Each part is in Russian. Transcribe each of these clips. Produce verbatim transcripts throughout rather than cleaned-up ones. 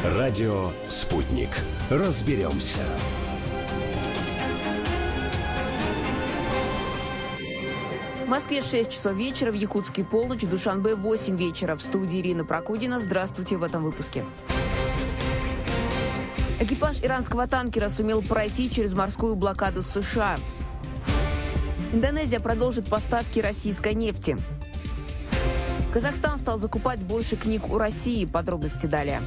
Радио «Спутник». Разберемся. В Москве шесть часов вечера, в Якутске полночь, в Душанбе восемь вечера. В студии Ирина Прокудина. Здравствуйте в этом выпуске. Экипаж иранского танкера сумел пройти через морскую блокаду США. Индонезия продолжит поставки российской нефти. Казахстан стал закупать больше книг у России. Подробности далее.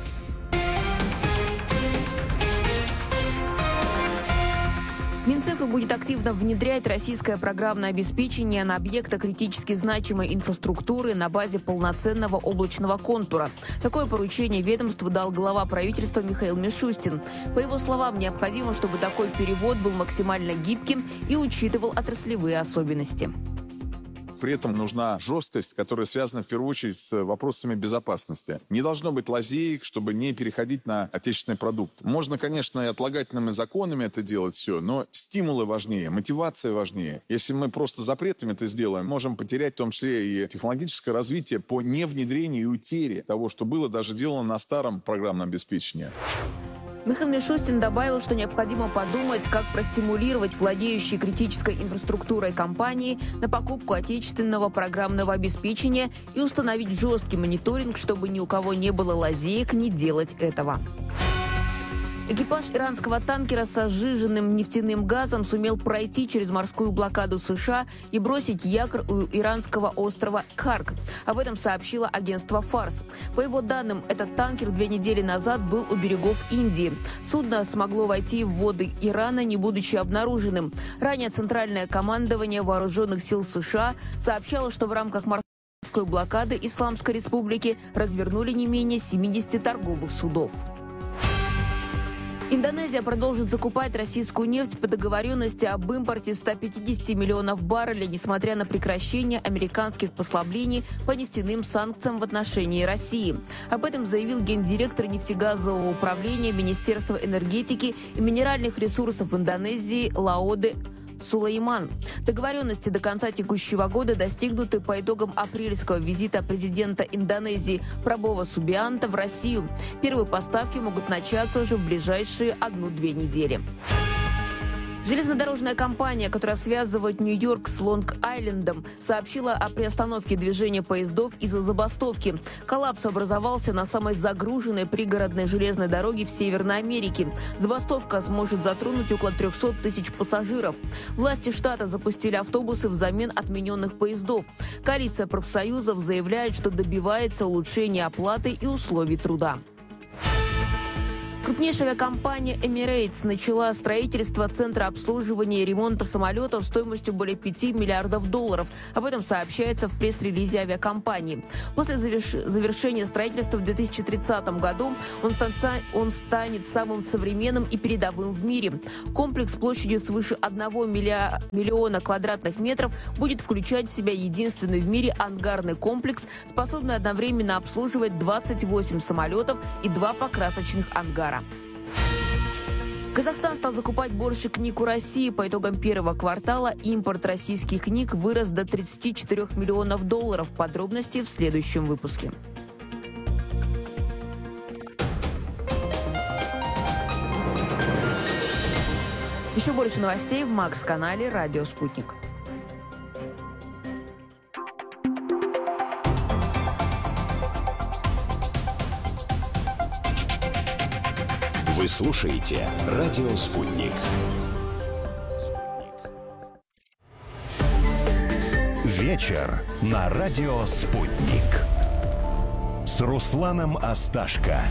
Минцифра будет активно внедрять российское программное обеспечение на объекты критически значимой инфраструктуры на базе полноценного облачного контура. Такое поручение ведомству дал глава правительства Михаил Мишустин. По его словам, необходимо, чтобы такой перевод был максимально гибким и учитывал отраслевые особенности. При этом нужна жесткость, которая связана в первую очередь с вопросами безопасности. Не должно быть лазеек, чтобы не переходить на отечественный продукт. Можно, конечно, и отлагательными законами это делать все, но стимулы важнее, мотивация важнее. Если мы просто запретами это сделаем, можем потерять в том числе и технологическое развитие по невнедрению и утере того, что было даже сделано на старом программном обеспечении. Михаил Мишустин добавил, что необходимо подумать, как простимулировать владеющие критической инфраструктурой компании на покупку отечественного программного обеспечения и установить жесткий мониторинг, чтобы ни у кого не было лазеек не делать этого. Экипаж иранского танкера с сжиженным нефтяным газом сумел пройти через морскую блокаду США и бросить якорь у иранского острова Харк. Об этом сообщило агентство Фарс. По его данным, этот танкер две недели назад был у берегов Индии. Судно смогло войти в воды Ирана, не будучи обнаруженным. Ранее Центральное командование Вооруженных сил США сообщало, что в рамках морской блокады Исламской Республики развернули не менее семидесяти торговых судов. Индонезия продолжит закупать российскую нефть по договоренности об импорте ста пятидесяти миллионов баррелей, несмотря на прекращение американских послаблений по нефтяным санкциям в отношении России. Об этом заявил гендиректор нефтегазового управления Министерства энергетики и минеральных ресурсов Индонезии Лауде Сулейман. Договоренности до конца текущего года достигнуты по итогам апрельского визита президента Индонезии Прабова Субианто в Россию. Первые поставки могут начаться уже в ближайшие одну-две недели. Железнодорожная компания, которая связывает Нью-Йорк с Лонг-Айлендом, сообщила о приостановке движения поездов из-за забастовки. Коллапс образовался на самой загруженной пригородной железной дороге в Северной Америке. Забастовка сможет затронуть около трехсот тысяч пассажиров. Власти штата запустили автобусы взамен отмененных поездов. Коалиция профсоюзов заявляет, что добивается улучшения оплаты и условий труда. Крупнейшая авиакомпания Emirates начала строительство центра обслуживания и ремонта самолетов стоимостью более пяти миллиардов долларов. Об этом сообщается в пресс-релизе авиакомпании. После заверш... завершения строительства в две тысячи тридцатом году он, станца... он станет самым современным и передовым в мире. Комплекс площадью свыше одного милля... миллиона квадратных метров будет включать в себя единственный в мире ангарный комплекс, способный одновременно обслуживать двадцать восемь самолетов и два покрасочных ангара. Казахстан стал закупать больше книг у России. По итогам первого квартала импорт российских книг вырос до тридцати четырёх миллионов долларов. Подробности в следующем выпуске. Еще больше новостей в Макс-канале «Радио Спутник». Вы слушаете «Радио Спутник». Вечер на «Радио Спутник» с Русланом Асташко.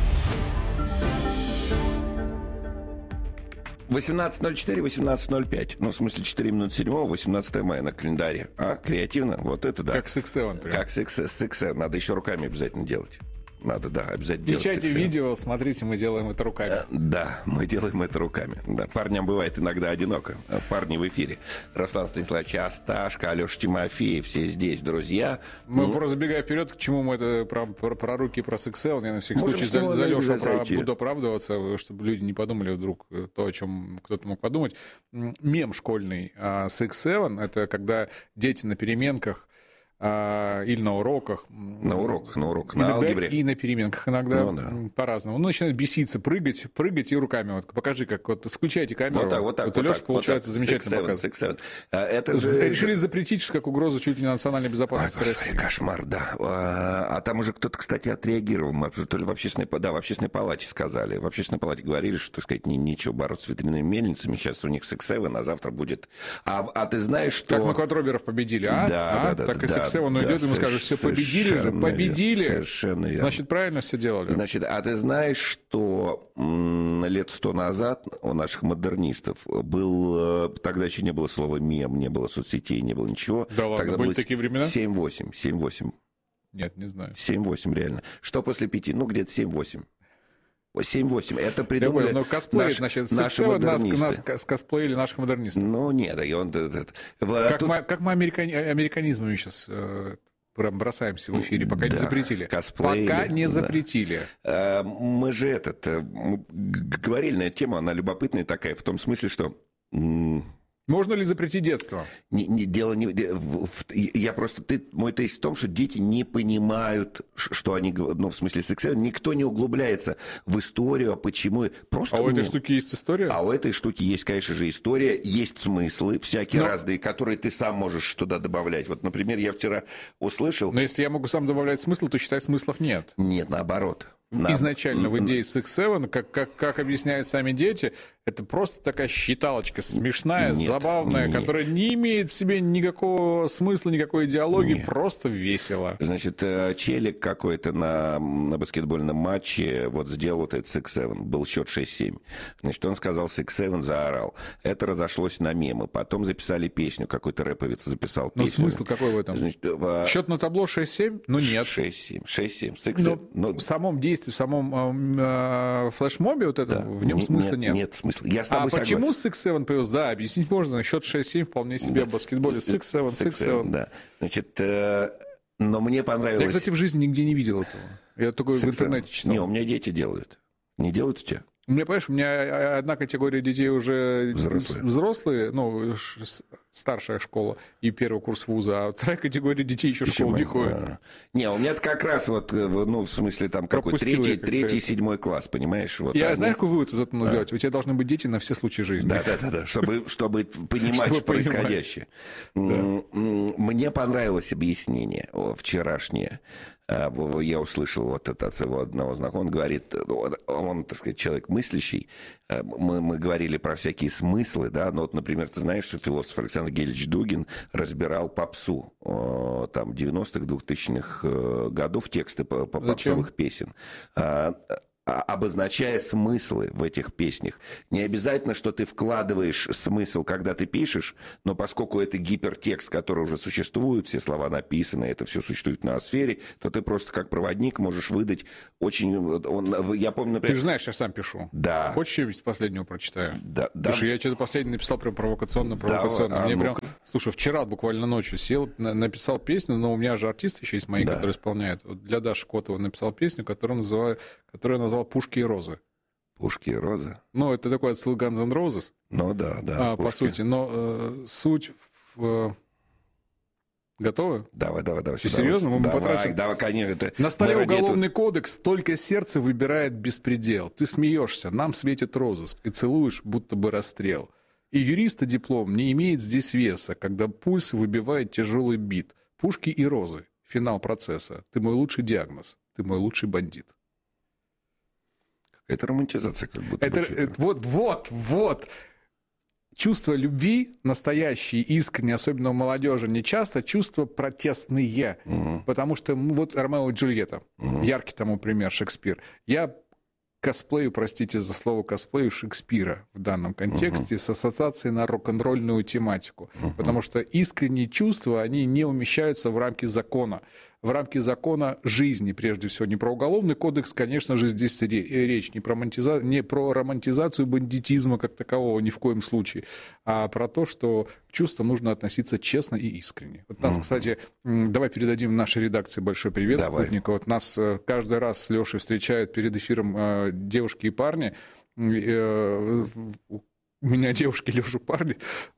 восемнадцать ноль четыре, восемнадцать ноль пять. Ну, в смысле, четыре минуты седьмого, восемнадцатое мая на календаре. А, креативно, вот это да. Как с икс севен прям. Как с икс севен. Надо еще руками обязательно делать. Надо, да, обязательно делать. Включайте видео, смотрите, мы делаем это руками. Да, мы делаем это руками. Да, парням бывает иногда одиноко. Парни в эфире. Руслан Станиславович Асташко, Алеша Тимофеев, все здесь, друзья. Мы ну, просто забегая вперед, к чему мы это про, про, про руки, про сексел, я на всякий случай за, за Лешу про, буду оправдываться, чтобы люди не подумали вдруг то, о чем кто-то мог подумать. Мем школьный с икс севен, это когда дети на переменках а, или на уроках. На уроках, на уроках, на иногда алгебре. И на переменках иногда Ну, да. по-разному. Он начинает беситься, прыгать, прыгать и руками. Вот, покажи, как вот включайте камеру. Вот так, вот так. Вот вот у Лёши так, получается вот так. замечательно Six, показывать. seven, six, seven. А, это же... Решили запретить как угрозу чуть ли не национальной безопасности Ой, России. кошмар, да. А, а там уже кто-то, кстати, отреагировал. Мы то ли в общественной, да, в общественной палате сказали. В общественной палате говорили, что, так сказать, не, нечего бороться с ветряными мельницами. Сейчас у них Six Seven, а завтра будет... А, а ты знаешь, что... Как мы квадроберов победили, а? Да, а? да, Так да, и Six Seven да, уйдет, да, и мы скажем, все победили же, победили. Совершенно верно. Значит, правильно все делали. Значит, а ты знаешь, что м, лет сто назад у наших модернистов был... э, Тогда еще не было слова мем, не было соцсетей, не было ничего. Да ладно, Тогда были было такие времена? семь-восемь, семь-восемь. Нет, не знаю. семь-восемь, реально. Что после пяти? Ну, где-то семь-восемь. семь-восемь. Это Я придумали понял, но косплей, наш, значит, наши Six Seven нас, модернисты. нас скосплеили наших модернистов. Ну, нет, и он... Как, тут... мы, как мы американи... американизмами сейчас э, бросаемся в эфире, пока Да, не запретили. косплеили, Пока не да. запретили. А, мы же этот... Мы говорили на эту тему, она любопытная такая, в том смысле, что... Можно ли запретить детство? Не, не, дело не... В, в, я просто... Ты, мой тезис в том, что дети не понимают, что они... Ну, в смысле, сексуально. Никто не углубляется в историю, а почему... Просто, а у этой ну, штуки есть история? А у этой штуки есть, конечно же, история, есть смыслы всякие Но... разные, которые ты сам можешь туда добавлять. Вот, например, я вчера услышал... Но если я могу сам добавлять смысл, то, считай, смыслов нет. Нет, наоборот. На... Изначально в идее Six Seven, как, как, как объясняют сами дети, это просто такая считалочка смешная, нет, забавная, нет. которая не имеет в себе никакого смысла, никакой идеологии, Нет. Просто весело. Значит, челик какой-то на, на баскетбольном матче вот сделал вот этот Six Seven, был счет шесть-семь. Значит, он сказал Six Seven, заорал. Это разошлось на мемы. Потом записали песню, какой-то рэповец записал Но песню. смысл какой в этом? Значит, в... Счет на табло шесть-семь? Ну нет. шесть-семь. шесть-семь. Six Но Seven. Но... в самом действии, в самом э, флешмобе вот этом, Да. в нем Не- смысла нет. нет. Нет смысла. Я с тобой А согласен. почему Six Seven появился? Да, объяснить можно. Счет шесть-семь вполне себе в баскетболе. Six Seven, Six Seven. Да. Значит, э, но мне понравилось... Я, кстати, в жизни нигде не видел этого. Я только Six в интернете Seven. читал. Не, у меня дети делают. Не делают у тебя? У меня, понимаешь, у меня одна категория детей уже Взрослые. взрослые, ну, ш- старшая школа и первый курс вуза, а вторая категория детей еще в Еще школу не мы- ходит. а. Не, у меня как раз вот, э, ну, в смысле, там какой Пропустила третий, я как-то третий, это. седьмой класс, понимаешь? Вот Я они- знаешь, какой вывод из этого сделать? У тебя должны быть дети на все случаи жизни. Да, да, да, да, чтобы, чтобы понимать Чтобы происходящее. М, м, Мне понравилось объяснение о, вчерашнее. А, в- Я услышал вот это от своего одного знакомого. Он говорит, он, он, так сказать, человек мыслящий. А, Мы, мы говорили про всякие смыслы, да. Ну, вот, например, ты знаешь, что философ Александр Гельевич Дугин разбирал попсу э, там девяностых, двухтысячных э, годов, тексты по- по- Зачем? попсовых песен. А, а- обозначая смыслы в этих песнях. Не обязательно, что ты вкладываешь смысл, когда ты пишешь, но поскольку это гипертекст, который уже существует, все слова написаны, это все существует в ноосфере, то ты просто как проводник можешь выдать очень... Он, я помню, например... Ты же знаешь, я сам пишу. Да. Хочешь, я из последнего прочитаю? Да, да. Слушай, я что-то последний написал прям провокационно-провокационно. Да, а Мне ну-ка. прям, слушай, вчера буквально ночью сел, на- написал песню, но у меня же артисты еще есть мои, Да. которые исполняют. Вот для Даши Котовой написал песню, которую называю, которую я назвал «Пушки и розы». Пушки и розы. Ну, это такой отсыл Guns N' Roses, Ну да, да. а, по пушки. сути. Но э, суть в... э, Готовы? Давай, давай, давай. Ты сюда. серьезно? Мы Давай, потратим? Давай, конечно. Это... На столе мы ради этого- уголовный кодекс, только сердце выбирает беспредел. Ты смеешься, нам светит розыск, и целуешь, будто бы расстрел. И юриста диплом не имеет здесь веса, когда пульс выбивает тяжелый бит. Пушки и розы. Финал процесса. Ты мой лучший диагноз. Ты мой лучший бандит. Это романтизация как будто Это, бы чего-то. это- вот, вот, вот. Чувство любви, настоящие, искренние, особенно у молодежи, не часто чувства протестные. Мгм. Потому что ну, вот Ромео и Джульетта, Мгм. яркий тому пример, Шекспир. Я косплею, простите за слово косплею, Шекспира в данном контексте с ассоциацией на рок-н-ролльную тематику. Потому что искренние чувства, они не умещаются в рамки закона. В рамки закона жизни, прежде всего. Не про уголовный кодекс, конечно же, здесь ре- речь не про, романтиза... не про романтизацию бандитизма как такового ни в коем случае, а про то, что к чувствам нужно относиться честно и искренне. Вот нас, кстати, м, давай передадим нашей редакции большой привет, Давай. Спутнику. Вот нас э, каждый раз с Лешей встречают перед эфиром э, девушки и парни. М, э, У меня девушки, Леша парни.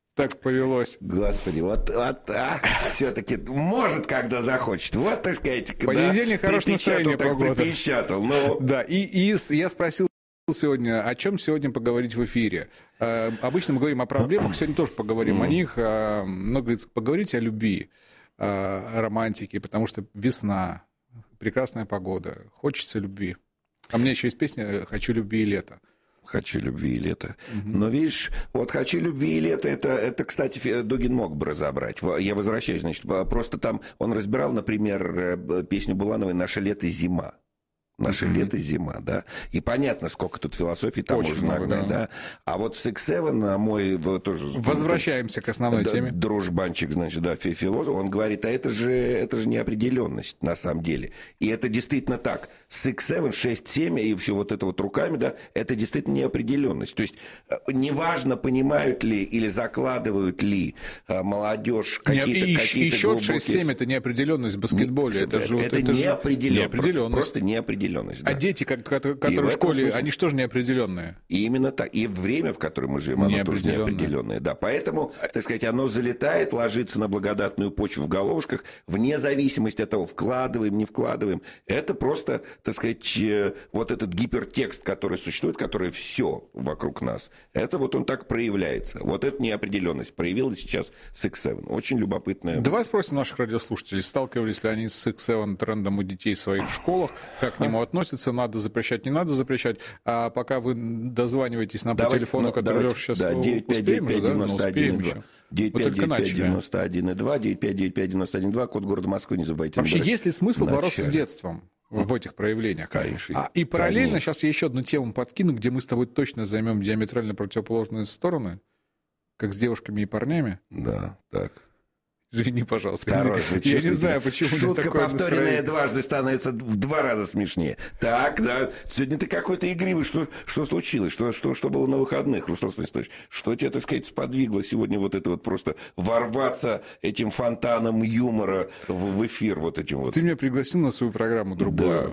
Так повелось. Господи, вот, вот а, все-таки может, когда захочет. Вот, так сказать, понедельник, да, хорошее настроение, так погода. Припечатал, но... Да, и, и я спросил сегодня, о чем сегодня поговорить в эфире. Э, обычно мы говорим о проблемах, сегодня тоже поговорим mm. о них. Э, много поговорить о любви, э, о романтике, потому что весна, прекрасная погода, хочется любви. А у меня еще есть песня «Хочу любви и лето». «Хочу любви и лето». Угу. Но видишь, вот «Хочу любви и лето», это, это, кстати, Дугин мог бы разобрать. Я возвращаюсь, значит, просто там он разбирал, например, песню Булановой «Наше лето и зима». Наше mm-hmm. лето, зима, да. И понятно, сколько тут философии там очень можно много, нагнать, да. да. А вот с икс семь, мой тоже... Возвращаемся к основной да, теме. Дружбанчик, значит, да, философ, он говорит, а это же, это же неопределенность на самом деле. И это действительно так. С икс семь, шесть семь и все вот это вот руками, да, это действительно неопределенность. То есть неважно, понимают ли или закладывают ли молодежь какие-то, и, какие-то и глубокие... шесть семь это неопределенность в баскетболе. Не, это же, это, это неопределенность. неопределенность. Просто неопределенность. Да. А дети, которые в школе, смысле... они же тоже неопределенные. И именно так. И время, в котором мы живем, оно тоже неопределенное. Да. Поэтому, так сказать, оно залетает, ложится на благодатную почву в головушках, вне зависимости от того, вкладываем, не вкладываем. Это просто, так сказать, вот этот гипертекст, который существует, который все вокруг нас, это вот он так проявляется. Вот эта неопределенность проявилась сейчас с икс семь. Очень любопытная. Давай спросим наших радиослушателей, сталкивались ли они с икс семь трендом у детей в своих школах, как к нему относятся, надо запрещать, не надо запрещать. А пока вы дозваниваетесь нам давайте, по телефону, ну, который Леша сейчас да, успеем же, да? Ну, успеем еще. девять пять девять пять девяносто один два, девять пять девять пять девяносто один два, код города Москвы, не забывайте. Вообще, есть ли смысл Начали. бороться с детством в этих проявлениях? Конечно. А, и параллельно конечно. сейчас я еще одну тему подкину, где мы с тобой точно займем диаметрально противоположные стороны, как с девушками и парнями. Да, так. Извини, пожалуйста. Второй, я не знаю, почему шутка, такое повторенная настроение. дважды, становится в два раза смешнее. Так, да. Сегодня ты какой-то игривый. Что, что случилось? Что, что, что было на выходных? Руслан Станиславович, что тебя, так сказать, сподвигло сегодня вот это вот просто ворваться этим фонтаном юмора в, в эфир вот этим вот? Ты меня пригласил на свою программу другую. Да.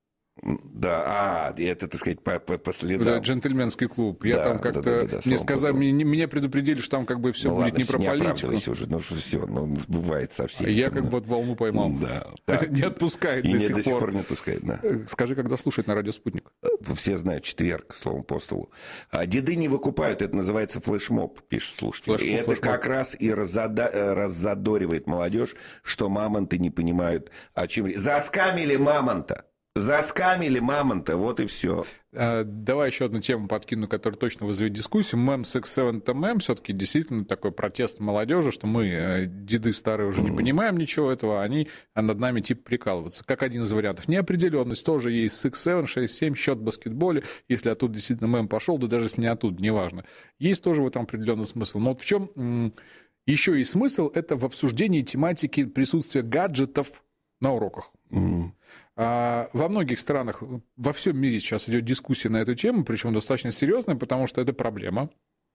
Да, а, это, так сказать, по, по, по следам. Да, джентльменский клуб. Я да, там как-то... Да, да, да, да, мне сказали, меня, меня предупредили, что там как бы все ну, будет ладно, не про не политику. Уже, ну что все, ну, бывает со всеми. Я как бы вот волну поймал. Да. Не отпускает и до не, сих до сих пор. пор не отпускает, да. Скажи, когда слушать на радио «Спутник»? Все знают, четверг, словом по столу. А деды не выкупают, это называется флешмоб, пишет слушатель. Флешмоб, и это флешмоб. как раз и раззада... раззадоривает молодежь, что мамонты не понимают, о чем... Заскамили мамонта. Заскамили мамонта, вот и все. А, давай еще одну тему подкину, которая точно вызовет дискуссию. Мем с икс семь это мем, все-таки действительно такой протест молодежи, что мы, деды старые, уже не понимаем ничего этого, они над нами типа прикалываются. Как один из вариантов. Неопределенность тоже есть с икс семь, шесть семь, счет в баскетболе, если оттуда действительно мем пошел, да даже если не оттуда, неважно. Есть тоже в этом определенный смысл. Но вот в чем м- еще и смысл, это в обсуждении тематики присутствия гаджетов на уроках. Mm. А во многих странах, во всем мире сейчас идет дискуссия на эту тему, причем достаточно серьезная, потому что это проблема.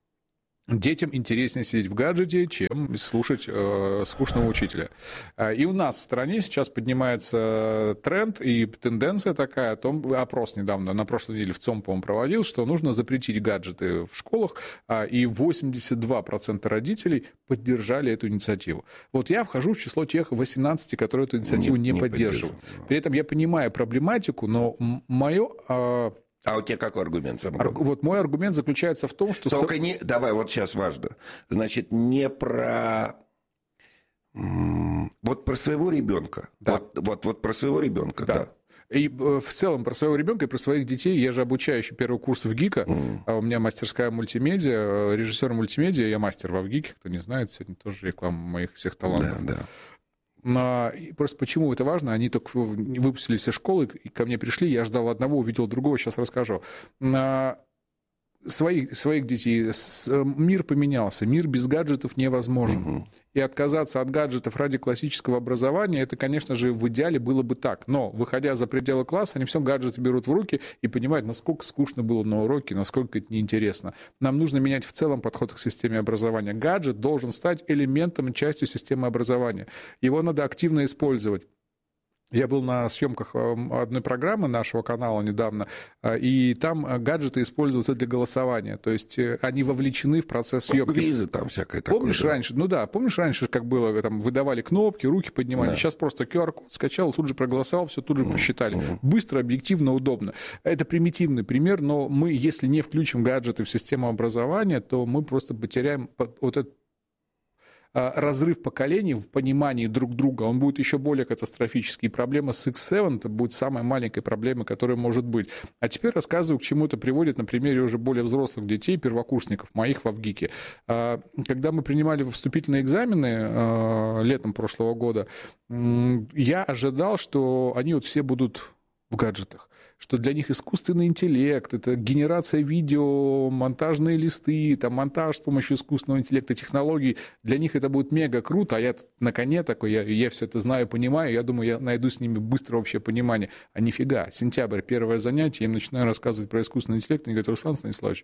Детям интереснее сидеть в гаджете, чем слушать э, скучного учителя. И у нас в стране сейчас поднимается тренд и тенденция такая, о том, опрос недавно, на прошлой неделе в ЦОМ, по-моему, проводил, что нужно запретить гаджеты в школах, и восемьдесят два процента родителей поддержали эту инициативу. Вот я вхожу в число тех восемнадцати, которые эту инициативу не, не, не поддерживают. При этом я понимаю проблематику, но мое... А у тебя какой аргумент? Ар- вот мой аргумент заключается в том, что... Только со... не... Давай, вот сейчас важно. Значит, не про... Вот про своего ребенка. Да. Вот, вот, вот про своего ребенка, да. да. И в целом про своего ребенка и про своих детей. Я же обучающий первый курс в ГИКа. Mm. А у меня мастерская мультимедиа, режиссер мультимедиа. Я мастер во ВГИКе, кто не знает. Сегодня тоже реклама моих всех талантов. Да, да. Но просто почему это важно? Они только выпустились из школы, и ко мне пришли, я ждал одного, увидел другого, сейчас расскажу. Своих, своих детей, мир поменялся, мир без гаджетов невозможен. Угу. И отказаться от гаджетов ради классического образования, это, конечно же, в идеале было бы так. Но, выходя за пределы класса, они все гаджеты берут в руки и понимают, насколько скучно было на уроке, насколько это неинтересно. Нам нужно менять в целом подход к системе образования. Гаджет должен стать элементом, частью системы образования. Его надо активно использовать. Я был на съемках одной программы нашего канала недавно, и там гаджеты используются для голосования. То есть они вовлечены в процесс съемки. Квизы там всякое такое. Помнишь да? раньше? Ну да, помнишь раньше, как было, там выдавали кнопки, руки поднимали. Да. Сейчас просто ку ар код скачал, тут же проголосовал, все тут же посчитали. Mm-hmm. Быстро, объективно, удобно. Это примитивный пример, но мы, если не включим гаджеты в систему образования, то мы просто потеряем вот этот разрыв поколений в понимании друг друга, он будет еще более катастрофический. Проблема с икс семь это будет самой маленькой проблемой, которая может быть. А теперь рассказываю, к чему это приводит на примере уже более взрослых детей, первокурсников, моих в ВГИКе. Когда мы принимали вступительные экзамены летом прошлого года, я ожидал, что они вот все будут в гаджетах, что для них искусственный интеллект, это генерация видео, монтажные листы, там, монтаж с помощью искусственного интеллекта, технологий, для них это будет мега круто, а я на коне такой, я, я все это знаю, понимаю, я думаю, я найду с ними быстро общее понимание. А нифига, сентябрь, первое занятие, я им начинаю рассказывать про искусственный интеллект, они говорят: Руслан Станиславович,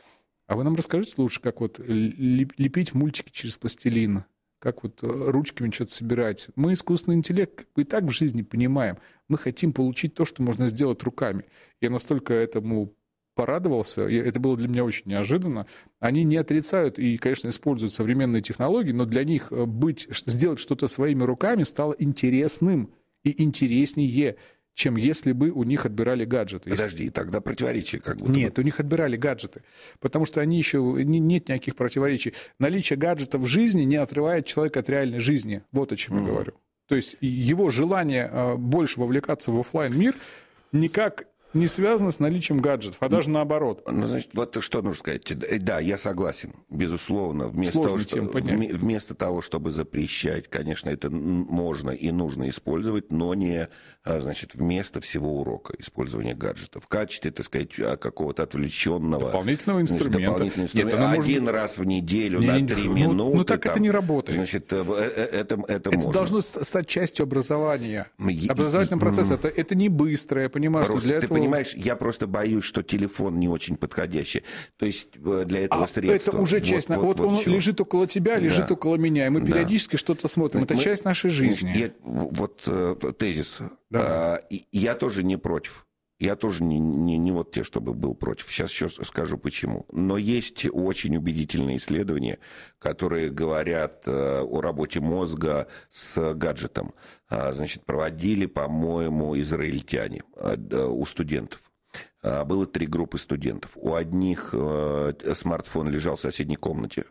а вы нам расскажите лучше, как вот лепить мультики через пластилин, как вот ручками что-то собирать. Мы искусственный интеллект и так в жизни понимаем. Мы хотим получить то, что можно сделать руками. Я настолько этому порадовался, это было для меня очень неожиданно. Они не отрицают и, конечно, используют современные технологии, но для них быть, сделать что-то своими руками стало интересным и интереснее, чем если бы у них отбирали гаджеты. Подожди, тогда противоречие как будто Нет, бы. у них отбирали гаджеты, потому что они еще... Нет никаких противоречий. Наличие гаджетов в жизни не отрывает человека от реальной жизни. Вот о чем mm-hmm. я говорю. То есть его желание больше вовлекаться в офлайн мир никак не связано с наличием гаджетов, а даже наоборот. Ну, значит, вот что нужно сказать. Да, я согласен, безусловно. Вместо того, что, вместо того, чтобы запрещать, конечно, это можно и нужно использовать, но не, значит, вместо всего урока использования гаджетов. В качестве, так сказать, какого-то отвлеченного... Дополнительного инструмента. Дополнительного инструмента. Нет, один может... раз в неделю не, на три ну, минуты. Ну, так там, это не работает. Значит, это, это, это, это можно. должно стать частью образования. Образовательного процесса. Это, это не быстро, я понимаю, Просто что для этого... Понимаешь, я просто боюсь, что телефон не очень подходящий. То есть для этого а средства. Это уже вот, часть. Вот, вот, вот он чего. Лежит около тебя, лежит да. около меня. И мы да. периодически что-то смотрим. Это мы, часть нашей жизни. Я, вот тезис. Да. А, я тоже не против. Я тоже не, не, не вот те, чтобы был против. Сейчас еще скажу почему. Но есть очень убедительные исследования, которые говорят э, о работе мозга с гаджетом. А, значит, проводили, по-моему, израильтяне э, у студентов. А, было три группы студентов. У одних э, смартфон лежал в соседней комнате.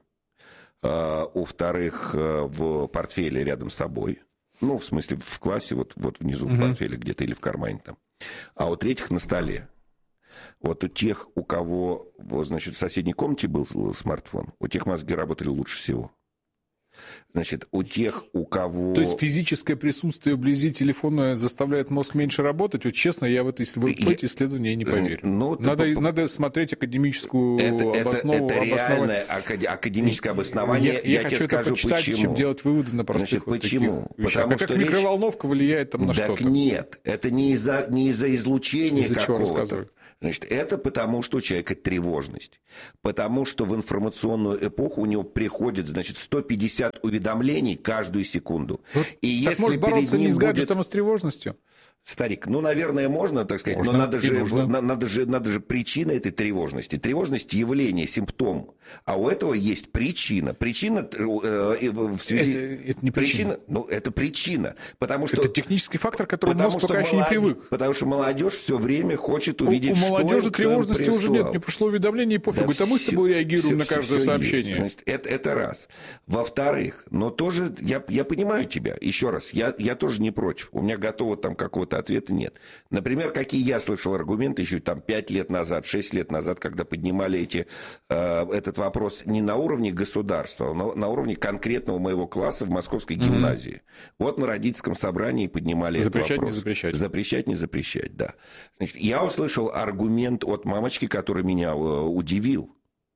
А, у вторых э, в портфеле рядом с собой. Ну, в смысле, в классе, вот, вот внизу mm-hmm. в портфеле где-то или в кармане там. А у третьих на столе. Вот у тех, у кого, вот, значит, в соседней комнате был смартфон, у тех мозги работали лучше всего. Значит, у тех, у кого... То есть физическое присутствие вблизи телефона заставляет мозг меньше работать? Вот честно, я в это, в эти исследования не поверю. Ну, надо, по... надо смотреть академическую это, обоснову. Это, это реальное академическое обоснование. Я, я, я хочу это почитать, почему. Чем делать выводы на простых Значит, вот почему? таких вещах. Потому а как речь... микроволновка влияет там на так что-то? Нет, это не из-за, не из-за излучения из-за какого-то. Значит, это потому, что у человека тревожность. Потому что в информационную эпоху у него приходит, значит, сто пятьдесят уведомлений каждую секунду. Вот, и так если может бороться не с гаджетом, будет... а с тревожностью? Старик, ну, наверное, можно, так сказать, можно, но надо же, на, надо, же, надо же причина этой тревожности. Тревожность – явление, симптом. А у этого есть причина. Причина э, в связи... Это, это не причина. причина. Ну, это причина. Потому что... Это технический фактор, к которому мозг пока еще не привык. Потому что молодежь все время хочет увидеть, что... У, у молодежи тревожности уже нет. Мне пришло уведомление, и пофигу. Да, это мы с тобой реагируем все, на каждое все сообщение. Значит, это, это раз. Во-вторых, но тоже я, я понимаю тебя. Еще раз, я, я тоже не против. У меня готово там какого-то ответа нет. Например, какие я слышал аргументы еще там пять лет назад, шесть лет назад, когда поднимали эти, э, этот вопрос не на уровне государства, но на уровне конкретного моего класса в Московской гимназии. Mm-hmm. Вот на родительском собрании поднимали запрещать, этот вопрос. Не запрещать, запрещать, не запрещать, да. Значит, я услышал аргумент от мамочки, который меня э, удивил.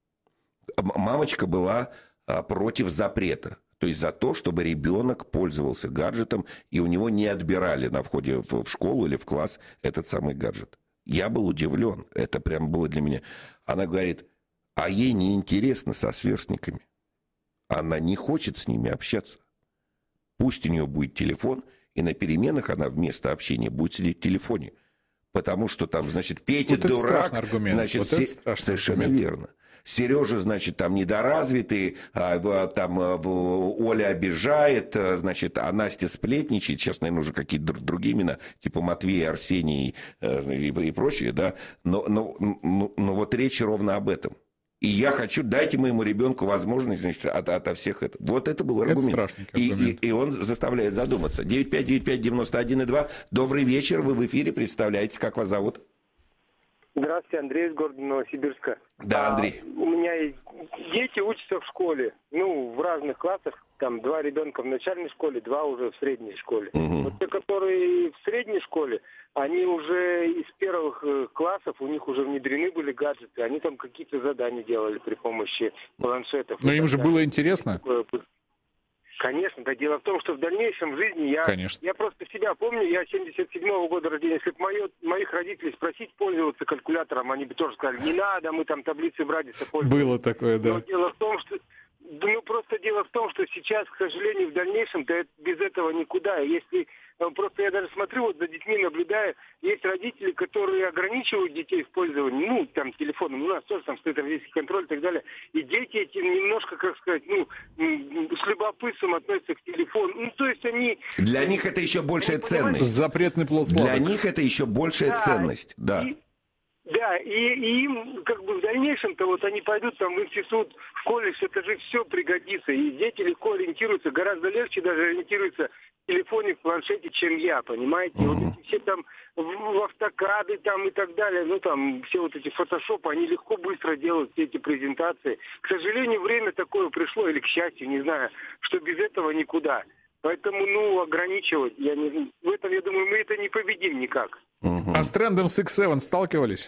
Мамочка была э, против запрета. То есть за то, чтобы ребенок пользовался гаджетом, и у него не отбирали на входе в школу или в класс этот самый гаджет. Я был удивлен. Это прям было для меня. Она говорит, а ей неинтересно со сверстниками. Она не хочет с ними общаться. Пусть у нее будет телефон, И на переменах она вместо общения будет сидеть в телефоне. Потому что там, значит, Петя вот дурак, аргумент. значит, вот се... совершенно аргумент. Верно. Сережа, значит, там недоразвитый, а, там а, Оля обижает, а, значит, а Настя сплетничает. Сейчас, наверное, уже какие-то другие имена, типа Матвей, Арсений а, и, и прочие, да. Но, но, но, но вот речь ровно об этом. И я хочу, дайте моему ребенку возможность, значит, от, ото всех это. Вот это был аргумент. Это страшненький аргумент. И, и, и он заставляет задуматься. девять пять девять пять девяносто один и два. Добрый вечер, вы в эфире, представляете, как вас зовут? Здравствуйте, Андрей из города Новосибирска. Да, Андрей. А, у меня есть дети учатся в школе, ну, в разных классах. Там два ребенка в начальной школе, два уже в средней школе. Угу. Вот те, которые в средней школе, они уже из первых классов, у них уже внедрены были гаджеты, они там какие-то задания делали при помощи планшетов. Но им же было интересно. Конечно, да, дело в том, что в дальнейшем в жизни я, я просто себя помню, я семьдесят седьмого года рождения, если бы моё, моих родителей спросить пользоваться калькулятором, они бы тоже сказали, не надо, мы там таблицы Брадиса пользуемся. Было такое, да. Но дело в том, что ну просто дело в том, что сейчас, к сожалению, в дальнейшем-то без этого никуда. Если просто я даже смотрю, вот за детьми наблюдаю, есть родители, которые ограничивают детей в пользовании, ну, там, телефоном, у нас тоже там стоит родительский контроль и так далее, и дети эти немножко, как сказать, ну, с любопытством относятся к телефону, ну, то есть они... Для них это еще большая ну, ценность. Запретный плод сладок. Для них это еще большая да, ценность, да. И... Да, и, и им как бы в дальнейшем-то вот они пойдут там в институт, в колледж, это же все пригодится. И дети легко ориентируются, гораздо легче даже ориентируются в телефоне, в планшете, чем я, понимаете? Mm-hmm. Вот эти все там в, в автокады там и так далее, ну там все вот эти фотошопы, они легко, быстро делают все эти презентации. К сожалению, время такое пришло, или к счастью, не знаю, что без этого никуда. Поэтому, ну, ограничивать, я не, в этом, я думаю, мы это не победим никак. А с трендом Six Seven сталкивались?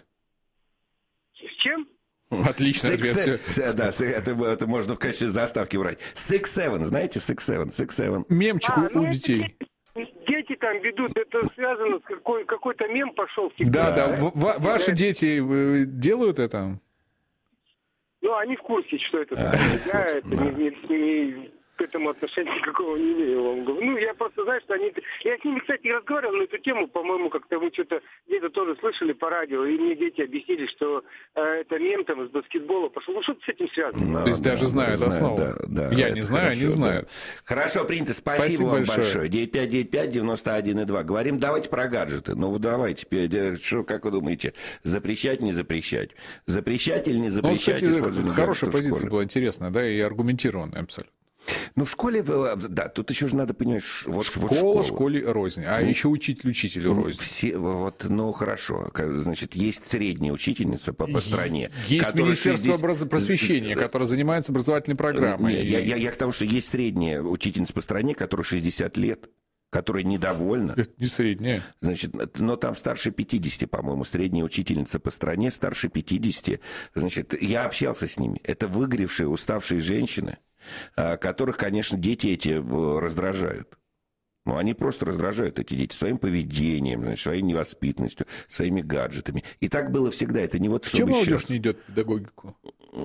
С чем? Отличный ответ. Да, это, это можно в качестве заставки брать. Six Seven, знаете, Six Seven, Six Seven. Мемчик а, у, ну, детей. Дети там ведут, это связано с какой, какой-то мем пошел в ТикТоке. Да, да, в, в, ваши дети делают это? Ну, они в курсе, что это такое. Я это не... не к этому отношения никакого не имею, вам говорю. Ну, я просто знаю, что они... Я с ними, кстати, разговаривал на эту тему, по-моему, как-то мы что-то где-то тоже слышали по радио, и мне дети объяснили, что э, это мем там из баскетбола пошел. Ну, что-то с этим связано. No, То есть да, даже знают да, основу. Да, да, я не знаю, хорошо, они знают. Да. Хорошо, принято. Спасибо, Спасибо вам большое. большое. девять пять девять пять девяносто один и два. Говорим, давайте про гаджеты. Ну, вы давайте. Что, как вы думаете, запрещать, не запрещать? Запрещать или не запрещать? Ну, кстати, хорошая позиция была интересная, да, и аргументированная абсолютно. Ну, в школе, да, тут еще же надо понимать, вот школа, вот школе рознь, а ну, еще учитель учителю рознь. Все, вот, ну, хорошо, значит, есть средняя учительница по, по стране. Есть Министерство шестьдесят... просвещения, которое занимается образовательной программой. Нет, и... я, я, я к тому, что есть средняя учительница по стране, которая шестьдесят лет, которая недовольна. Это не средняя. Значит, но там старше пятидесяти, по-моему, средняя учительница по стране, старше пятидесяти. Значит, я общался с ними. Это выгоревшие, уставшие женщины, которых, конечно, дети эти раздражают. Ну, они просто раздражают, эти дети, своим поведением, значит, своей невоспитанностью, своими гаджетами. И так было всегда. Это не вот чтобы Чем молодежь сейчас... не идет в педагогику?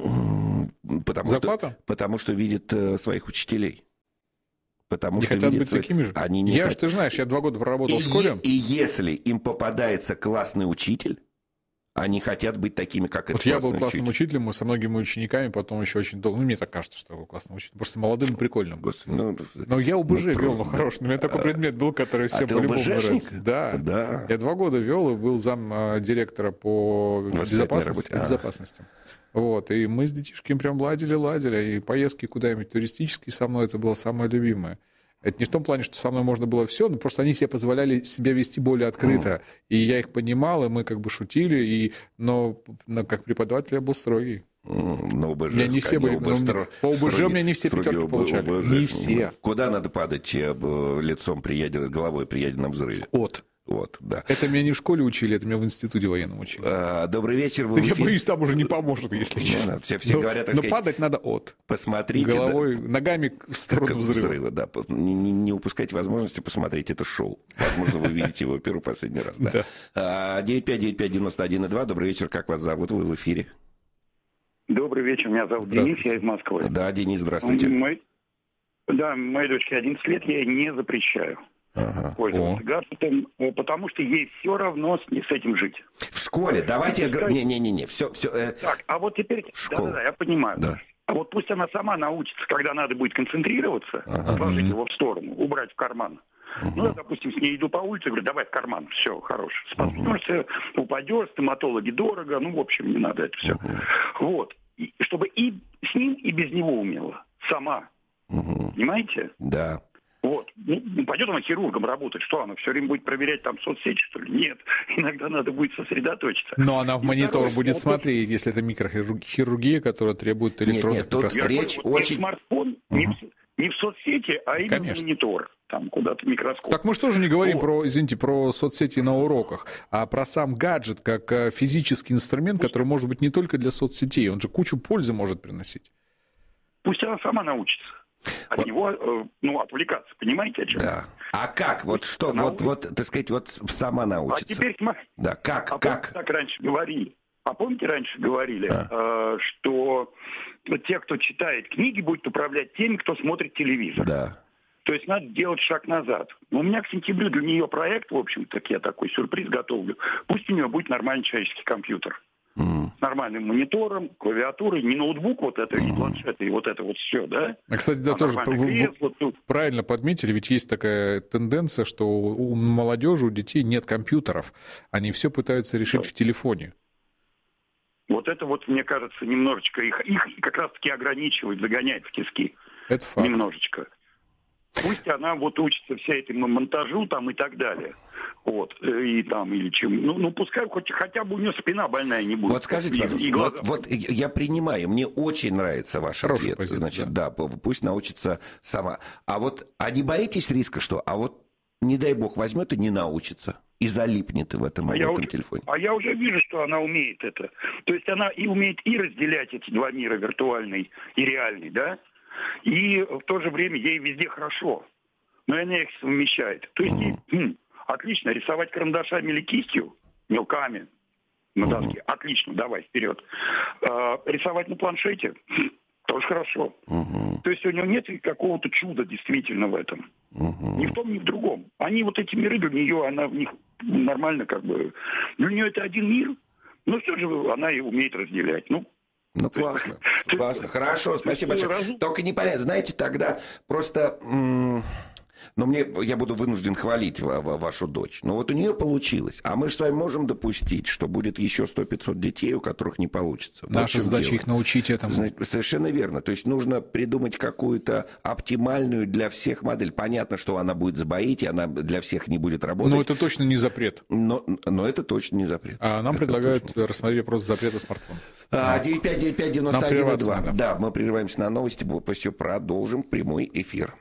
Потому что, потому что видят э, своих учителей. Потому не что хотят быть своих... такими же. Они не я хот... же, ты знаешь, я два года проработал и, в школе. И если им попадается классный учитель, они хотят быть такими, как вот этот я был классным учитель. учителем, мы со многими учениками потом еще очень долго... Ну, мне так кажется, что я был классным учителем. Просто молодым и прикольным. Господи, ну, но я ОБЖ ну, вел, ну, хороший. У меня такой предмет был, который всем а по-любому нравится. Да. да. Я два года вел и был зам директора по безопасности. По безопасности. Вот. И мы с детишками прям ладили-ладили. И поездки куда-нибудь туристические со мной, это было самое любимое. Это не в том плане, что со мной можно было все, но просто они себе позволяли себя вести более открыто. Mm. И я их понимал, и мы как бы шутили, и... но как преподаватель я был строгий. Mm, но ОБЖ, я не все были, но стро... по ОБЖ строгий, у меня не все пятерки получали. ОБЖ. Не все. Куда надо падать лицом при ядерном, головой при ядерном взрыве? От. Вот, да. Это меня не в школе учили, это меня в институте военном учили. А, добрый вечер. Вы я боюсь, там уже не поможет, если ну, честно. Все, все но, говорят, так но сказать, падать надо от. Посмотрите. Головой, да, ногами в сторону взрыва. взрыва да. не, не, не упускайте возможности посмотреть это шоу. Возможно, вы видите его первый, последний раз. Да. Да. девять пять девять пять девяносто один и два. Добрый вечер, как вас зовут? Вы в эфире. Добрый вечер, меня зовут Денис, я из Москвы. Да, Денис, здравствуйте. Мой... Да, моей дочке одиннадцать лет, я ей не запрещаю. Ага. Пользоваться О. гаджетом, э, потому что ей все равно с, с этим жить. В школе, давайте... Ну, Не-не-не, все... все э... Так, а вот теперь... школу. Да-да-да, я понимаю. Да. А вот пусть она сама научится, когда надо будет концентрироваться, Ага. отложить его в сторону, убрать в карман. Uh-huh. Ну, я, допустим, с ней иду по улице, говорю, давай в карман, все, хорош. Споткнешься, uh-huh. упадешь, стоматологи дорого, ну, в общем, не надо это все. Uh-huh. Вот. И, чтобы и с ним, и без него умела. Сама. Uh-huh. Понимаете? Да. Вот. Ну, пойдет она хирургом работать, что она все время будет проверять там соцсети, что ли? Нет. Иногда надо будет сосредоточиться. Но она в и монитор второе, будет вот смотреть, тут... если это микрохирургия, которая требует электронных нет, нет, микроскопов. Речь вот очень... Не в смартфон, uh-huh. не, в, не в соцсети, а именно Конечно. в монитор. Там куда-то микроскоп. Так мы же тоже не говорим вот. про, извините, про соцсети на уроках, а про сам гаджет как физический инструмент, Пусть... который может быть не только для соцсетей, он же кучу пользы может приносить. Пусть она сама научится. От вот. него, ну, отвлекаться, понимаете, о чем? Да. А как? Вот Пусть что, вот, вот, так сказать, вот сама научится. А теперь смотри. Да, как, а как? Так раньше говорили. А помните, раньше говорили, а. э, что те, кто читает книги, будут управлять теми, кто смотрит телевизор. Да. То есть надо делать шаг назад. Но у меня к сентябрю для нее проект, в общем-то, я такой сюрприз готовлю. Пусть у нее будет нормальный человеческий компьютер. Mm. С нормальным монитором, клавиатурой, не ноутбук вот это, mm. и планшет, и вот это вот все, да? А, кстати, да, а тоже вы, вы правильно подметили, ведь есть такая тенденция, что у молодежи, у детей нет компьютеров. Они все пытаются решить да. в телефоне. Вот это вот, мне кажется, немножечко их, их как раз-таки ограничивает, загоняет в тиски. Это факт. Немножечко. Пусть она вот учится вся этому монтажу там и так далее. Вот. И там, или чем. Ну, ну пускай хоть, хотя бы у нее спина больная не будет. Вот скажите, и, пожалуйста, и вот, вот я принимаю, мне очень нравится ваш Хорошая ответ. Позиция, Значит, да. да, пусть научится сама. А вот, а не боитесь риска, что, а вот, не дай бог, возьмет и не научится? И залипнет в этом, а в я этом уже, телефоне. А я уже вижу, что она умеет это. То есть она и умеет и разделять эти два мира, виртуальный и реальный, да? И в то же время ей везде хорошо. Но она их совмещает. То есть ей, хм, отлично, рисовать карандашами или кистью, мелками на доске, uh-huh. отлично, давай, вперед. А, рисовать на планшете тоже хорошо. Uh-huh. То есть у нее нет какого-то чуда действительно в этом. Uh-huh. Ни в том, ни в другом. Они вот эти миры для нее, она в них нормально как бы... Для нее это один мир, но все же она и умеет разделять. Ну, Ну, классно, классно, хорошо, спасибо большое. Только непонятно, знаете, тогда просто... М- Но мне, я буду вынужден хвалить вашу дочь. Но вот у нее получилось. А мы же с вами можем допустить, что будет еще сто-пятьсот детей, у которых не получится. Наша вот задача дело. Их научить этому. Значит, совершенно верно. То есть нужно придумать какую-то оптимальную для всех модель. Понятно, что она будет забоить, и она для всех не будет работать. Но это точно не запрет. Но, но это точно не запрет. А нам это предлагают точно. рассмотреть вопрос запрета смартфона. А, девять пять девять пять девяносто один два. Да, мы прерываемся на новости, после продолжим прямой эфир.